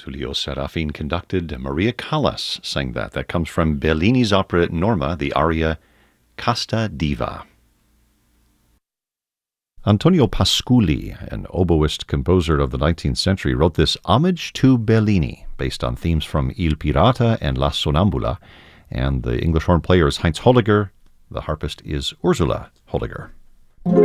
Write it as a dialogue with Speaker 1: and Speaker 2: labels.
Speaker 1: Tullio Serafin conducted. Maria Callas sang that. That comes from Bellini's opera Norma, the aria Casta Diva. Antonio Pasculi, an oboist composer of the 19th century, wrote this Homage to Bellini, based on themes from Il Pirata and La Sonnambula, and the English horn player is Heinz Holliger. The harpist is Ursula Holliger.